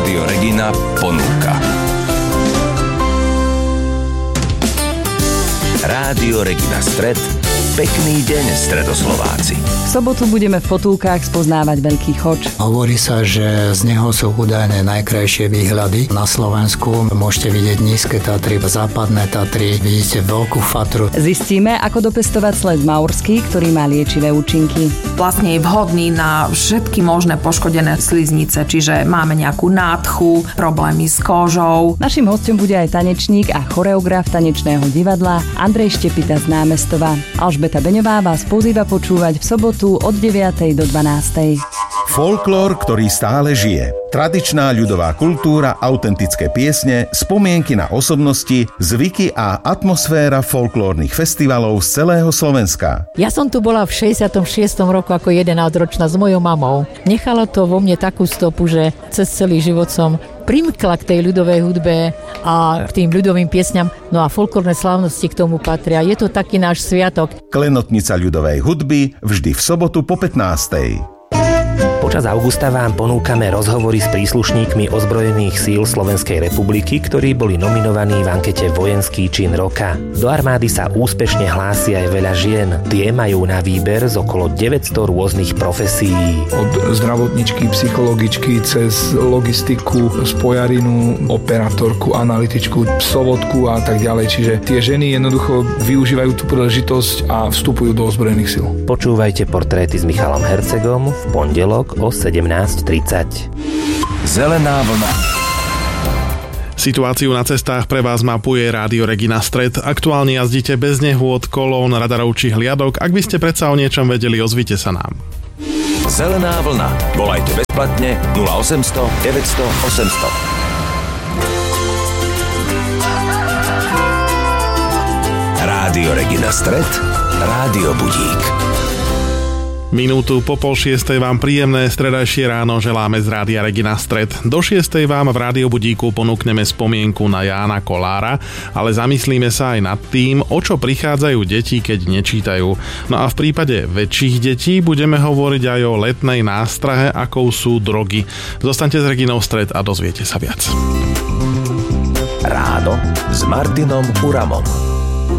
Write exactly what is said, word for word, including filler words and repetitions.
Rádio Regina ponúka. Rádio Regina Stred. Pekný deň, Stredoslováci. V sobotu budeme v Potulkách spoznávať Veľký Choč. Hovorí sa, že z neho sú údajné najkrajšie výhľady na Slovensku. Môžete vidieť nízke Tatry, západné Tatry, vidíte veľkú Fatru. Zistíme, ako dopestovať slez maurský, ktorý má liečivé účinky. Vlastne je vhodný na všetky možné poškodené sliznice, čiže máme nejakú nádchu, problémy s kožou. Naším hosťom bude aj tanečník a choreograf tanečného divadla Andrej Štepita z Námestova. Alžbeta Beňová vás pozýva počúvať v sobotu od deviatej do dvanástej. Folklór, ktorý stále žije. Tradičná ľudová kultúra, autentické piesne, spomienky na osobnosti, zvyky a atmosféra folklórnych festivalov z celého Slovenska. Ja som tu bola v šesťdesiatom šiestom roku ako jedenásťročná s mojou mamou. Nechala to vo mne takú stopu, že cez celý život som primkla k tej ľudovej hudbe a k tým ľudovým piesňam, no a folklórne slávnosti k tomu patria. Je to taký náš sviatok. Klenotnica ľudovej hudby vždy v sobotu po pätnástej. Počas augusta vám ponúkame rozhovory s príslušníkmi ozbrojených síl Slovenskej republiky, ktorí boli nominovaní v ankete Vojenský čin roka. Do armády sa úspešne hlási aj veľa žien. Tie majú na výber z okolo deväťsto rôznych profesií. Od zdravotničky, psychologičky cez logistiku, spojarinu, operatorku, analytičku, psovodku a tak ďalej. Čiže tie ženy jednoducho využívajú tú príležitosť a vstupujú do ozbrojených síl. Počúvajte portréty s Michalom Hercegom v pondelok o sedemnásť tridsať. Zelená vlna. Situáciu na cestách pre vás mapuje Rádio Regina Stred. Aktuálne jazdíte bez nehôd, kolón, radarov či hliadok. Ak by ste predsa o niečom vedeli, ozvite sa nám. Zelená vlna. Volajte bezplatne nula osemsto deväťsto osemsto. Rádio Regina Stred. Rádio Budík. Minútu po pol šiestej vám príjemné stredajšie ráno želáme z Rádia Regina Stred. Do šiestej vám v Rádio Budíku ponúkneme spomienku na Jána Kolára, ale zamyslíme sa aj nad tým, o čo prichádzajú deti, keď nečítajú. No a v prípade väčších detí budeme hovoriť aj o letnej nástrahe, akou sú drogy. Zostaňte s Reginou Stred a dozviete sa viac. Ráno s Martinom Uramom.